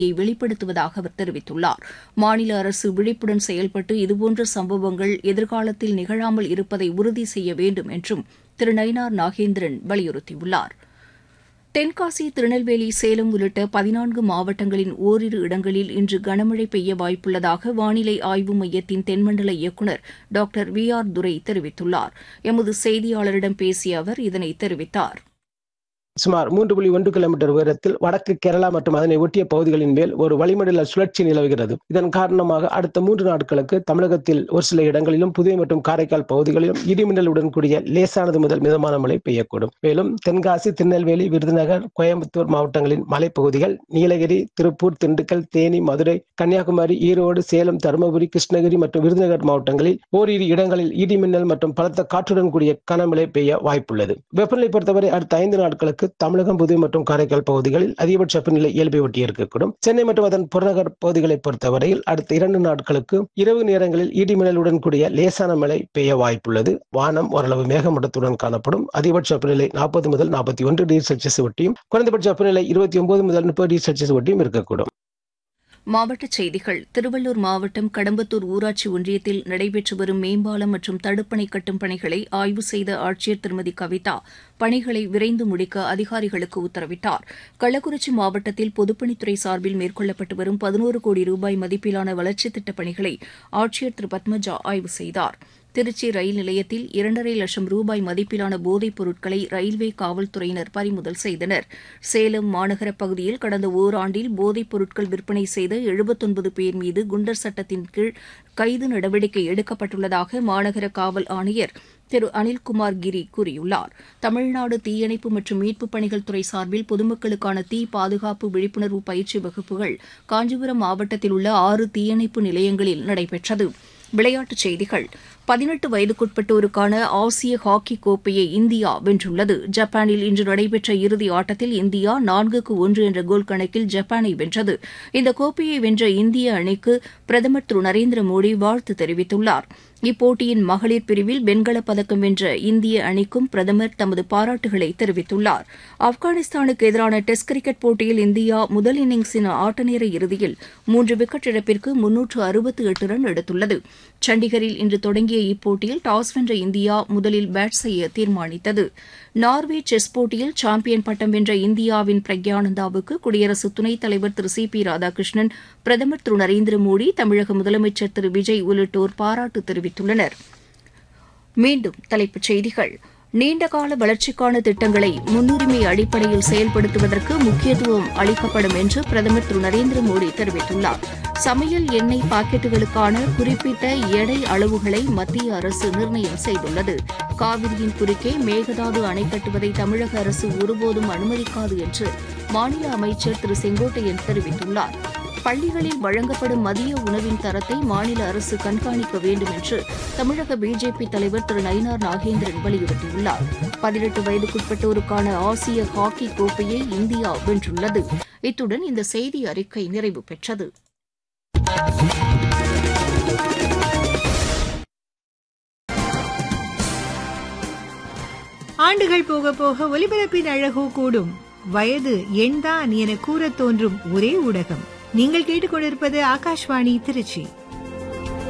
வெளிப்படுத்துவதாக அவர் தெரிவித்துள்ளார். மாநில அரசு விழிப்புடன் செயல்பட்டு இதுபோன்ற சம்பவங்கள் எதிர்காலத்தில் நிகழாமல் இருப்பதை உறுதி செய்ய வேண்டும் என்றும் திரு நயினார் நாகேந்திரன் வலியுறுத்தியுள்ளார். தென்காசி, திருநெல்வேலி, சேலம் உள்ளிட்ட 14 மாவட்டங்களின் ஓரிரு இடங்களில் இன்று கனமழை பெய்ய வாய்ப்புள்ளதாக வானிலை ஆய்வு மையத்தின் தென்மண்டல இயக்குநர் டாக்டர் வி ஆர் துரை தெரிவித்துள்ளார். எமது செய்தியாளரிடம் பேசிய அவர் இதனை தெரிவித்தார். சுமார் 3.1 கிலோமீட்டர் உயரத்தில் வடக்கு கேரளா மற்றும் அதனை ஒட்டிய பகுதிகளின் மேல் ஒரு வளிமண்டல சுழற்சி நிலவுகிறது. இதன் காரணமாக அடுத்த 3 நாட்களுக்கு தமிழகத்தில் ஒரு சில இடங்களிலும் புதுவை மற்றும் காரைக்கால் பகுதிகளிலும் இடிமின்னலுடன் கூடிய லேசானது முதல் மிதமான மழை பெய்யக்கூடும். மேலும் தென்காசி, திருநெல்வேலி, விருதுநகர், கோயம்புத்தூர் மாவட்டங்களின் மலைப்பகுதிகள், நீலகிரி, திருப்பூர், திண்டுக்கல், தேனி, மதுரை, கன்னியாகுமரி, ஈரோடு, சேலம், தருமபுரி, கிருஷ்ணகிரி மற்றும் விருதுநகர் மாவட்டங்களில் ஓரிரு இடங்களில் இடிமின்னல் மற்றும் பலத்த காற்றுடன் கூடிய கனமழை பெய்ய வாய்ப்புள்ளது. வெப்பநிலை பொறுத்தவரை அடுத்த 5 நாட்களுக்கு தமிழகம், புதுவை மற்றும் காரைக்கால் பகுதிகளில் அதிகபட்ச வெப்பநிலை இயல்பை ஒட்டி இருக்கக்கூடும். சென்னை மற்றும் அதன் புறநகர் பகுதிகளை பொறுத்தவரையில் அடுத்த 2 நாட்களுக்கு இரவு நேரங்களில் இடிமின்னலுடன் கூடிய லேசான மழை பெய்ய வாய்ப்புள்ளது. வானம் ஓரளவு மேகமூட்டத்துடன் காணப்படும். அதிகபட்ச வெப்பநிலை 40 முதல் 41 டிகிரி செல்சியஸ் ஒட்டியும், குறைந்தபட்ச வெப்பநிலை 29 முதல் 30 டிகிரி செல்சியஸ் ஒட்டியும் இருக்கக்கூடும். மாவட்டச் செய்திகள். திருவள்ளூர் மாவட்டம் கடம்பத்தூர் ஊராட்சி ஒன்றியத்தில் நடைபெற்று வரும் மேம்பாலம் மற்றும் தடுப்பணை கட்டும் பணிகளை ஆய்வு செய்த ஆட்சியர் திருமதி கவிதா பணிகளை விரைந்து முடிக்க அதிகாரிகளுக்கு உத்தரவிட்டார். கள்ளக்குறிச்சி மாவட்டத்தில் பொதுப்பணித்துறை சார்பில் மேற்கொள்ளப்பட்டு வரும் 11 கோடி ரூபாய் மதிப்பிலான வளர்ச்சித் திட்டப் பணிகளை ஆட்சியர் திரு பத்மஜா ஆய்வு செய்தார். திருச்சி ரயில் நிலையத்தில் 2.5 லட்சம் ரூபாய் மதிப்பிலான போதைப் பொருட்களை ரயில்வே காவல்துறையினர் பறிமுதல் செய்தனர். சேலம் மாநகர பகுதியில் கடந்த ஓராண்டில் போதைப் பொருட்கள் விற்பனை செய்த 79 பேர் மீது குண்டர் சட்டத்தின் கீழ் கைது நடவடிக்கை எடுக்கப்பட்டுள்ளதாக மாநகர காவல் ஆணையர் திரு அனில்குமார் கிரி கூறியுள்ளார். தமிழ்நாடு தீயணைப்பு மற்றும் மீட்புப் பணிகள் துறை சார்பில் பொதுமக்களுக்கான தீ பாதுகாப்பு விழிப்புணர்வு பயிற்சி வகுப்புகள் காஞ்சிபுரம் மாவட்டத்தில் உள்ள 6 தீயணைப்பு நிலையங்களில் நடைபெற்றது. விளையாட்டுச் செய்திகள். 18 வயதுக்குட்பட்டோருக்கான ஆசிய ஹாக்கி கோப்பையை இந்தியா வென்றுள்ளது. ஜப்பானில் இன்று நடைபெற்ற இறுதி ஆட்டத்தில் இந்தியா 4-1 என்ற கோல் கணக்கில் ஜப்பானை வென்றது. இந்த கோப்பையை வென்ற இந்திய அணிக்கு பிரதமர் திரு நரேந்திர மோடி வாழ்த்து தெரிவித்துள்ளார். இப்போட்டியின் மகளிர் பிரிவில் வெண்கலப் பதக்கம் வென்ற இந்திய அணிக்கும் பிரதமர் தமது பாராட்டுகளை தெரிவித்துள்ளார். ஆப்கானிஸ்தானுக்கு எதிரான டெஸ்ட் கிரிக்கெட் போட்டியில் இந்தியா முதல் இன்னிங்ஸின் ஆட்டநேர இறுதியில் 3 விக்கெட் இழப்பிற்கு 368 ரன் எடுத்துள்ளது. சண்டிகரில் இன்று தொடங்கிய இப்போட்டியில் டாஸ் வென்ற இந்தியா முதலில் பேட் செய்ய தீர்மானித்தது. நார்வே செஸ் போட்டியில் சாம்பியன் பட்டம் வென்ற இந்தியாவின் பிரக்யானந்தாவுக்கு குடியரசு துணைத் தலைவர் திரு சி பி ராதாகிருஷ்ணன், பிரதமர் திரு நரேந்திர மோடி, தமிழக முதலமைச்சர் திரு விஜய் உள்ளிட்டோர் பாராட்டு தெரிவித்துள்ளனர். மீண்டும் தலைப்புச் செய்திகள். நீண்டகால வளர்ச்சிக்கான திட்டங்களை முன்னுரிமை அடிப்படையில் செயல்படுத்துவதற்கு முக்கியத்துவம் அளிக்கப்படும் என்று பிரதமர் திரு நரேந்திர மோடி தெரிவித்துள்ளார். சமையல் எண்ணெய் பாக்கெட்டுகளுக்கான குறிப்பிட்ட எடை அளவுகளை மத்திய அரசு நிர்ணயம் செய்துள்ளது. காவிரியின் குறுக்கே மேகதாது அணை கட்டுவதை தமிழக அரசு ஒருபோதும் அனுமதிக்காது என்று மாநில அமைச்சர் திரு செங்கோட்டையன் தெரிவித்துள்ளார். பள்ளிகளில் வழங்கப்படும் மதிய உணவின் தரத்தை மாநில அரசு கண்காணிக்க வேண்டும் என்று தமிழக பிஜேபி தலைவர் திரு நயினார் நாகேந்திரன் வலியுறுத்தியுள்ளார். 18 வயதுக்குட்பட்டோருக்கான ஆசிய ஹாக்கி கோப்பையை இந்தியா வென்றுள்ளது. இத்துடன் இந்த செய்தி அறிக்கை நிறைவு பெற்றது. ஆண்டுகள் போக போக ஒலிபரப்பின் அழகோ கூடும். வயது எண்தான் என கூறத் தோன்றும் ஒரே ஊடகம். நீங்கள் கேட்டுக்கொண்டிருப்பது ஆகாஷ்வாணி திருச்சி.